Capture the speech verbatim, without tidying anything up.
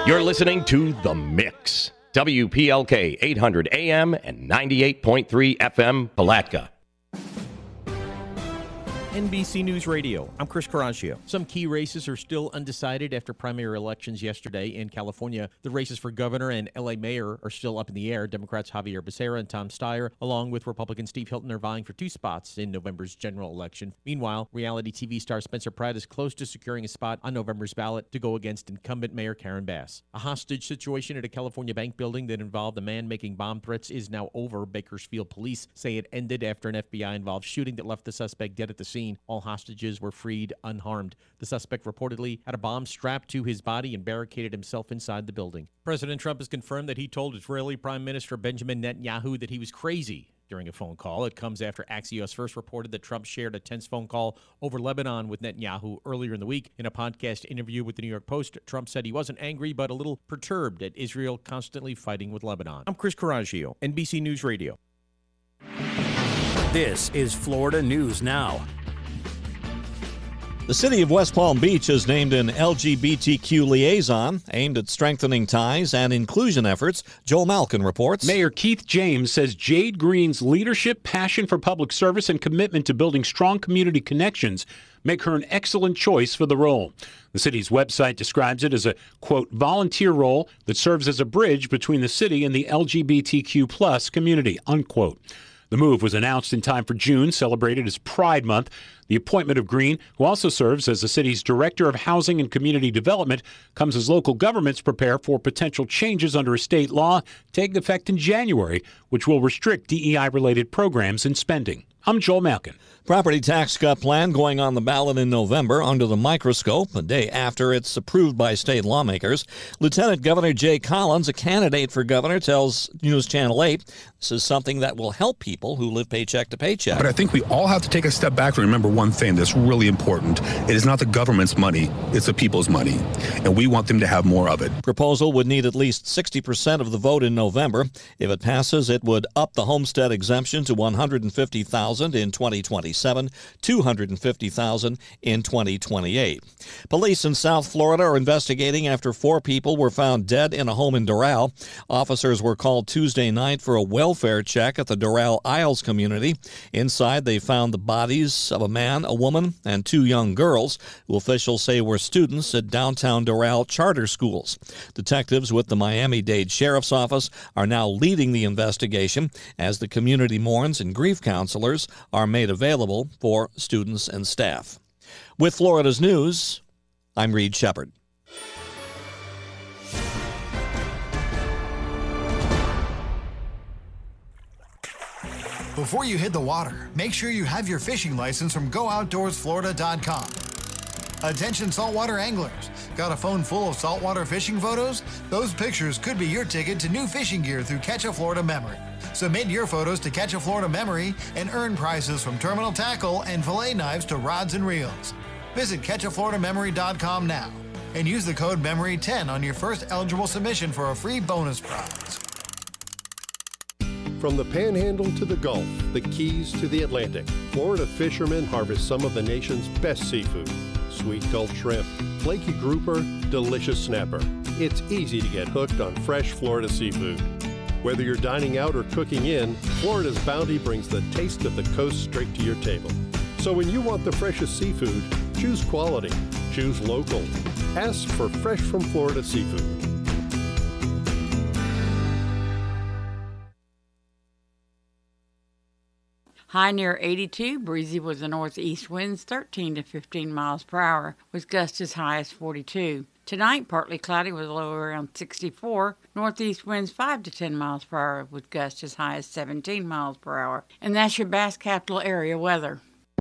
You're listening to The Mix. W P L K eight hundred A M and ninety-eight point three F M, Palatka. N B C News Radio, I'm Chris Caraccio. Some key races are still undecided after primary elections yesterday in California. The races for governor and L A mayor are still up in the air. Democrats Javier Becerra and Tom Steyer, along with Republican Steve Hilton, are vying for two spots in November's general election. Meanwhile, reality T V star Spencer Pratt is close to securing a spot on November's ballot to go against incumbent Mayor Karen Bass. A hostage situation at a California bank building that involved a man making bomb threats is now over. Bakersfield police say it ended after an F B I-involved shooting that left the suspect dead at the scene. All hostages were freed unharmed. The suspect reportedly had a bomb strapped to his body and barricaded himself inside the building. President Trump has confirmed that he told Israeli Prime Minister Benjamin Netanyahu that he was crazy during a phone call. It comes after Axios first reported that Trump shared a tense phone call over Lebanon with Netanyahu earlier in the week. In a podcast interview with the New York Post, Trump said he wasn't angry but a little perturbed at Israel constantly fighting with Lebanon. I'm Chris Caraccio, N B C News Radio. This is Florida News Now. The city of West Palm Beach has named an L G B T Q liaison aimed at strengthening ties and inclusion efforts. Joel Malkin reports. Mayor Keith James says Jade Green's leadership, passion for public service, and commitment to building strong community connections make her an excellent choice for the role. The city's website describes it as a, quote, volunteer role that serves as a bridge between the city and the L G B T Q plus community, unquote. The move was announced in time for June, celebrated as Pride Month. The appointment of Green, who also serves as the city's Director of Housing and Community Development, comes as local governments prepare for potential changes under a state law taking effect in January, which will restrict D E I-related programs and spending. I'm Joel Malkin. Property tax cut plan going on the ballot in November under the microscope, a day after it's approved by state lawmakers. Lieutenant Governor Jay Collins, a candidate for governor, tells News Channel eight this is something that will help people who live paycheck to paycheck. But I think we all have to take a step back and remember one thing that's really important. It is not the government's money, it's the people's money, and we want them to have more of it. Proposal would need at least sixty percent of the vote in November. If it passes, it would up the homestead exemption to one hundred fifty thousand dollars in twenty twenty-seven, two hundred fifty thousand dollars in twenty twenty-eight. Police in South Florida are investigating after four people were found dead in a home in Doral. Officers were called Tuesday night for a welfare check at the Doral Isles community. Inside, they found the bodies of a man, a woman, and two young girls, who officials say were students at downtown Doral charter schools. Detectives with the Miami-Dade Sheriff's Office are now leading the investigation as the community mourns, and grief counselors are made available for students and staff. With Florida's news, I'm Reed Shepard. Before you hit the water, make sure you have your fishing license from go outdoors florida dot com. Attention saltwater anglers. Got a phone full of saltwater fishing photos? Those pictures could be your ticket to new fishing gear through Catch a Florida Memory. Submit your photos to Catch a Florida Memory and earn prizes from terminal tackle and fillet knives to rods and reels. Visit catch a florida memory dot com now and use the code memory ten on your first eligible submission for a free bonus prize. From the Panhandle to the Gulf, the Keys to the Atlantic, Florida fishermen harvest some of the nation's best seafood. Sweet Gulf shrimp, flaky grouper, delicious snapper. It's easy to get hooked on fresh Florida seafood. Whether you're dining out or cooking in, Florida's bounty brings the taste of the coast straight to your table. So when you want the freshest seafood, choose quality, choose local. Ask for Fresh from Florida Seafood. High near eighty-two, breezy with the northeast winds thirteen to fifteen miles per hour, with gusts as high as forty-two. Tonight, partly cloudy with a low around sixty-four, northeast winds five to ten miles per hour, with gusts as high as seventeen miles per hour. And that's your Bass Capital area weather.